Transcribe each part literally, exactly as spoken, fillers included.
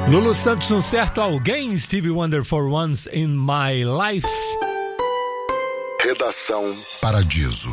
Lulu Santos, um certo alguém, Stevie Wonder, For Once in My Life. Redação Paradiso.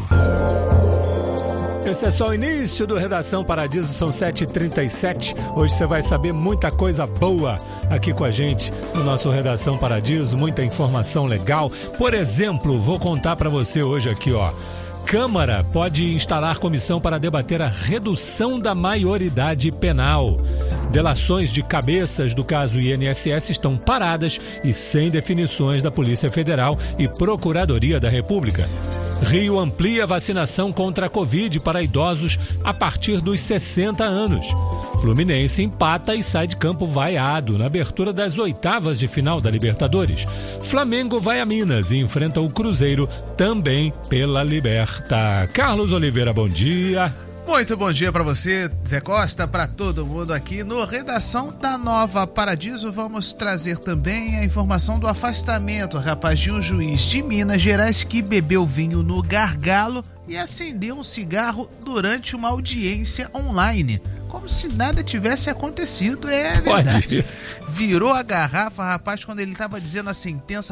Esse é só o início do Redação Paradiso, são sete e trinta e sete. Hoje você vai saber muita coisa boa aqui com a gente no nosso Redação Paradiso, muita informação legal. Por exemplo, vou contar para você hoje aqui, ó. Câmara pode instalar comissão para debater a redução da maioridade penal. Delações de cabeças do caso I N S S estão paradas e sem definições da Polícia Federal e Procuradoria da República. Rio amplia a vacinação contra a Covid para idosos a partir dos sessenta anos. Fluminense empata e sai de campo vaiado na abertura das oitavas de final da Libertadores. Flamengo vai a Minas e enfrenta o Cruzeiro também pela Liberta. Carlos Oliveira, bom dia. Muito bom dia para você, Zé Costa, para todo mundo aqui no Redação da Nova Paradiso. Vamos trazer também a informação do afastamento, rapaz, de um juiz de Minas Gerais que bebeu vinho no gargalo e acendeu um cigarro durante uma audiência online. Como se nada tivesse acontecido, é verdade. Pode isso. Virou a garrafa, rapaz, quando ele tava dizendo a sentença.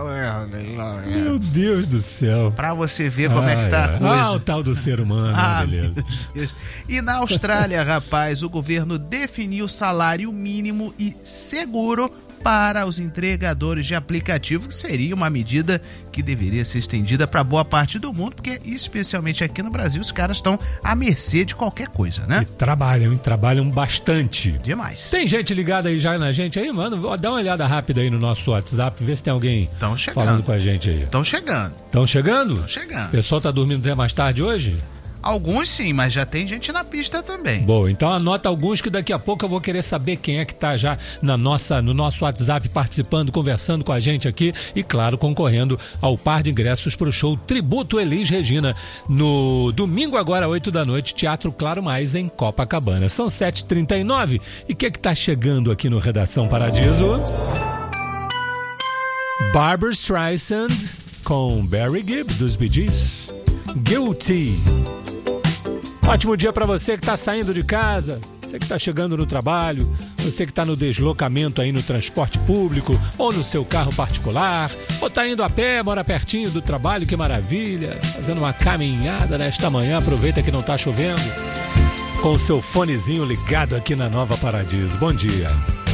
Meu Deus do céu. Pra você ver como ah, é que tá a coisa. Ah, o tal do ser humano, ah, beleza. E na Austrália, rapaz, o governo definiu salário mínimo e seguro para os entregadores de aplicativo, que seria uma medida que deveria ser estendida para boa parte do mundo, porque especialmente aqui no Brasil os caras estão à mercê de qualquer coisa, né? E trabalham, e trabalham bastante. Demais. Tem gente ligada aí já na gente aí, mano? Dá uma olhada rápida aí no nosso WhatsApp, vê se tem alguém falando com a gente aí. Estão chegando. Estão chegando? Estão chegando. O pessoal tá dormindo até mais tarde hoje? Alguns sim, mas já tem gente na pista também. Bom, então anota alguns que daqui a pouco eu vou querer saber quem é que tá já na nossa, no nosso WhatsApp participando, conversando com a gente aqui e, claro, concorrendo ao par de ingressos pro show Tributo Elis Regina no domingo agora, oito da noite, Teatro Claro Mais em Copacabana. São sete e trinta e nove e o que é que tá chegando aqui no Redação Paradiso? Barbra Streisand com Barry Gibb dos Bee Gees. Guilty. Ótimo dia para você que está saindo de casa, você que está chegando no trabalho, você que está no deslocamento aí no transporte público ou no seu carro particular, ou está indo a pé, mora pertinho do trabalho, que maravilha, fazendo uma caminhada nesta manhã, aproveita que não está chovendo, com o seu fonezinho ligado aqui na Nova Paradiso. Bom dia.